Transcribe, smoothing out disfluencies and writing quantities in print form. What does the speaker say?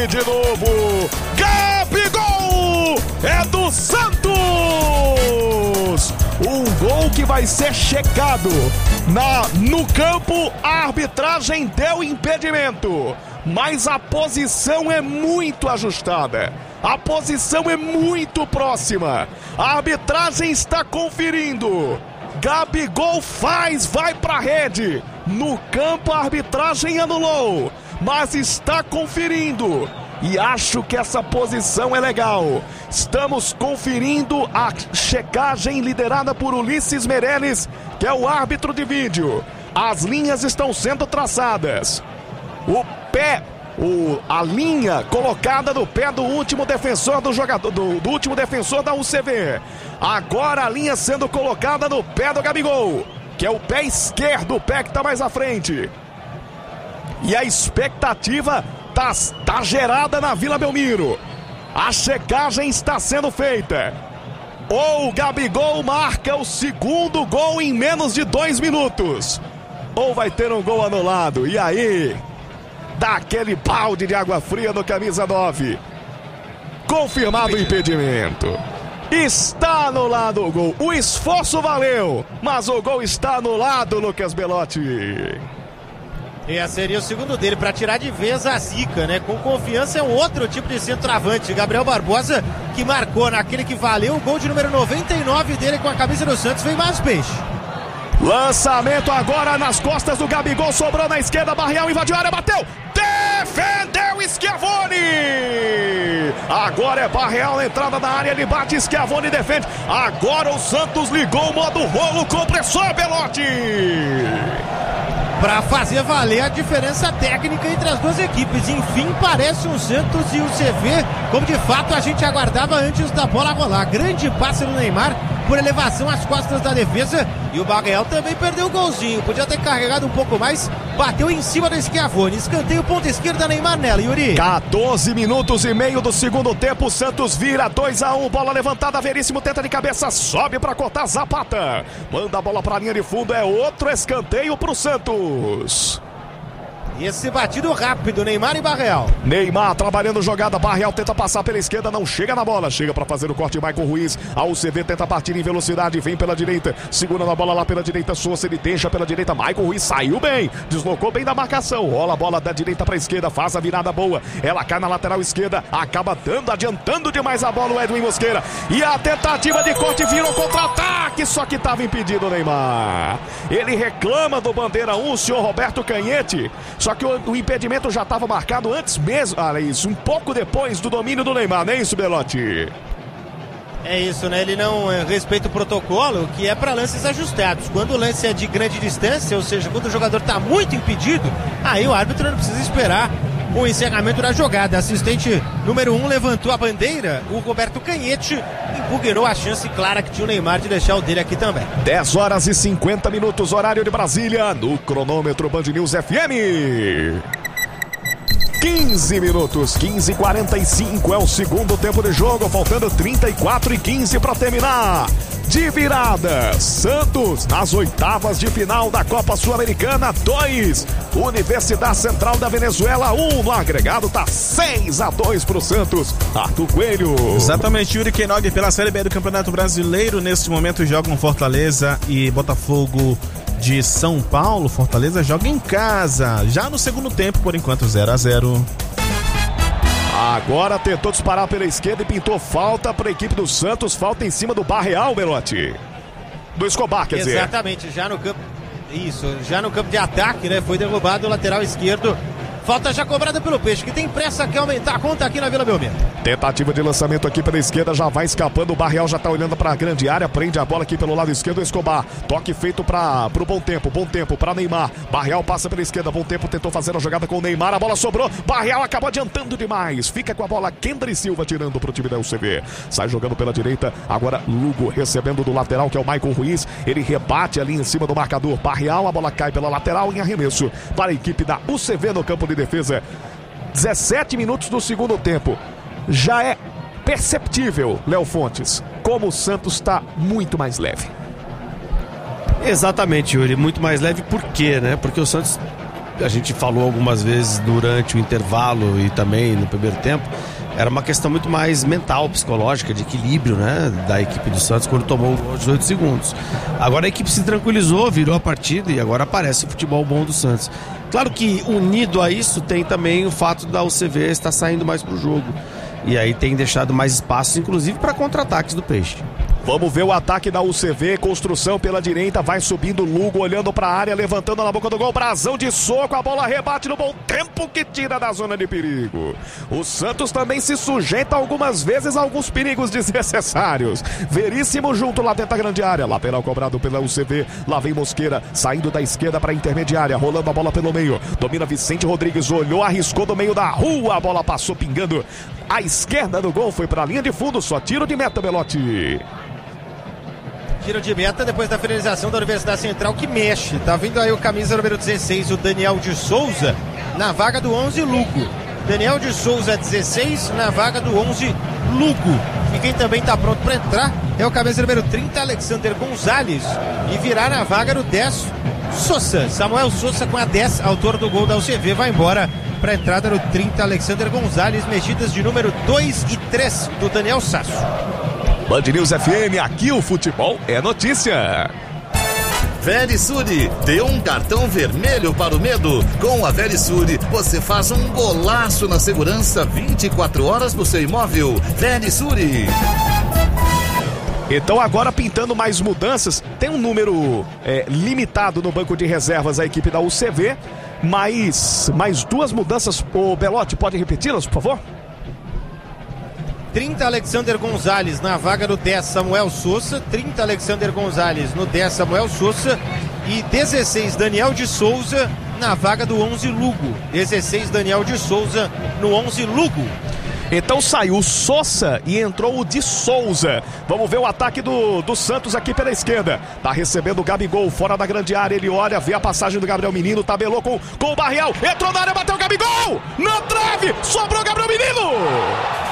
Ele de novo. Gabigol! É do Santos! Um gol que vai ser checado. No campo, a arbitragem deu impedimento. Mas a posição é muito ajustada. A posição é muito próxima. A arbitragem está conferindo. Gabigol vai pra rede. No campo a arbitragem anulou, mas está conferindo. E acho que essa posição é legal. Estamos conferindo a checagem liderada por Ulisses Meirelles, que é o árbitro de vídeo. As linhas estão sendo traçadas. A linha colocada no pé do último defensor do jogador, do último defensor da UCV. Agora a linha sendo colocada no pé do Gabigol, que é o pé esquerdo, o pé que está mais à frente. E a expectativa tá gerada na Vila Belmiro. A checagem está sendo feita. Ou o Gabigol marca o segundo gol em menos de 2 minutos, ou vai ter um gol anulado. E aí, dá aquele balde de água fria no camisa 9. Confirmado o impedimento. Está anulado o gol. O esforço valeu, mas o gol está anulado, Lucas Belotti. Esse seria o segundo dele, para tirar de vez a zica, né? Com confiança é um outro tipo de centroavante. Gabriel Barbosa, que marcou naquele que valeu o gol de número 99 dele com a camisa do Santos, vem mais peixe. Lançamento agora nas costas do Gabigol, sobrou na esquerda, Barreal invadiu a área, bateu, defendeu Schiavoni. Agora é Barreal na entrada da área, ele bate, Schiavoni defende. Agora o Santos ligou o modo rolo compressor, Belotti, para fazer valer a diferença técnica entre as duas equipes. Enfim, parece um Santos e o CV como de fato a gente aguardava antes da bola rolar. Grande passe do Neymar por elevação às costas da defesa, e o Barreal também perdeu o golzinho, podia ter carregado um pouco mais, bateu em cima do Schiavoni. Escanteio ponta esquerda, Neymar nela, Yuri. 14 minutos e meio do segundo tempo, Santos vira 2-1, bola levantada, Veríssimo tenta de cabeça, sobe para cortar, Zapata manda a bola para a linha de fundo, é outro escanteio para o Santos. E esse batido rápido, Neymar e Barreal. Neymar trabalhando jogada, Barreal tenta passar pela esquerda, não chega na bola, chega para fazer o corte, Maicon Ruiz, a UCV tenta partir em velocidade, vem pela direita, segura na bola lá pela direita, Souza, ele deixa pela direita, Maicon Ruiz saiu bem, deslocou bem da marcação, rola a bola da direita para a esquerda, faz a virada boa, ela cai na lateral esquerda, acaba adiantando demais a bola o Edwin Mosqueira, e a tentativa de corte virou contra-ataque, só que estava impedido o Neymar. Ele reclama do bandeira 1, o senhor Roberto Canhete, só que o impedimento já estava marcado antes mesmo, isso, um pouco depois do domínio do Neymar, não é isso, Belotti? É isso, né? Ele não respeita o protocolo, que é para lances ajustados. Quando o lance é de grande distância, ou seja, quando o jogador está muito impedido, aí o árbitro não precisa esperar o encerramento da jogada. Assistente número 1 levantou a bandeira, o Roberto Canhete impugnou a chance clara que tinha o Neymar de deixar o dele aqui também. 10 horas e 50 minutos, horário de Brasília, no cronômetro Band News FM. 15 minutos, 15h45 é o segundo tempo de jogo, faltando 34:15 para terminar. De virada, Santos nas oitavas de final da Copa Sul-Americana 2, Universidade Central da Venezuela 1, no agregado tá 6-2 pro Santos. Arthur Coelho. Exatamente, Yuri Queiroga, pela Série B do Campeonato Brasileiro, neste momento jogam Fortaleza e Botafogo de São Paulo. Fortaleza joga em casa, já no segundo tempo, por enquanto 0-0. Agora tentou disparar pela esquerda e pintou falta para a equipe do Santos, falta em cima do Barreal, Belotti. Do Escobar, quer dizer. Exatamente, já no campo. Isso, já no campo de ataque, né? Foi derrubado o lateral esquerdo. Falta já cobrada pelo Peixe, que tem pressa, quer aumentar a conta aqui na Vila Belmiro. Tentativa de lançamento aqui pela esquerda, já vai escapando, o Barreal já tá olhando para a grande área, prende a bola aqui pelo lado esquerdo, Escobar, toque feito pro bom tempo para Neymar, Barreal passa pela esquerda, bom tempo, tentou fazer a jogada com o Neymar, a bola sobrou, Barreal acabou adiantando demais, fica com a bola, Kendry Silva tirando pro time da UCV, sai jogando pela direita, agora Lugo recebendo do lateral, que é o Maicon Ruiz, ele rebate ali em cima do marcador, Barreal, a bola cai pela lateral em arremesso para a equipe da UCV no campo de defesa. 17 minutos do segundo tempo. Já é perceptível, Léo Fontes, como o Santos está muito mais leve. Exatamente, Yuri, muito mais leve. Por quê, né? Porque o Santos a gente falou algumas vezes durante o intervalo e também no primeiro tempo, era uma questão muito mais mental, psicológica, de equilíbrio, né, da equipe do Santos quando tomou o gol aos 18 segundos. Agora a equipe se tranquilizou, virou a partida e agora aparece o futebol bom do Santos. Claro que unido a isso tem também o fato da UCV estar saindo mais pro jogo. E aí tem deixado mais espaço, inclusive para contra-ataques do Peixe. Vamos ver o ataque da UCV, construção pela direita, vai subindo Lugo, olhando para a área, levantando na boca do gol, brasão de soco, a bola rebate no bom tempo que tira da zona de perigo. O Santos também se sujeita algumas vezes a alguns perigos desnecessários. Veríssimo junto lá dentro da grande área, lateral cobrado pela UCV, lá vem Mosqueira, saindo da esquerda para a intermediária, rolando a bola pelo meio, domina Vicente Rodrigues, olhou, arriscou do meio da rua, a bola passou pingando à esquerda do gol, foi para a linha de fundo, só tiro de meta, Belotti. Tiro de meta depois da finalização da Universidade Central que mexe. Tá vindo aí o camisa número 16, o Daniel de Souza, na vaga do 11, Lugo. Daniel de Souza, 16, na vaga do 11, Lugo. E quem também tá pronto para entrar é o camisa número 30, Alexander Gonzalez. E virar na vaga do 10, Sousa. Samuel Sousa com a 10, autor do gol da UCV, vai embora para a entrada do 30, Alexander Gonzalez. Mexidas de número 2 e 3 do Daniel Sasso. Band News FM, aqui o futebol é notícia. Verisure, dê um cartão vermelho para o medo. Com a Verisure, você faz um golaço na segurança 24 horas no seu imóvel. Verisure. Então agora pintando mais mudanças, tem um número limitado no banco de reservas a equipe da UCV, mais duas mudanças. O Belotti, pode repeti-las, por favor? 30, Alexander Gonzalez na vaga do 10, Samuel Sousa. 30, Alexander Gonzalez no 10, Samuel Sousa. E 16, Daniel de Souza na vaga do 11, Lugo. 16, Daniel de Souza no 11, Lugo. Então saiu o Sousa e entrou o de Souza. Vamos ver o ataque do Santos aqui pela esquerda. Tá recebendo o Gabigol fora da grande área. Ele olha, vê a passagem do Gabriel Menino. Tabelou com o Barriel. Entrou na área, bateu o Gabigol! Na trave! Sobrou o Gabriel Menino!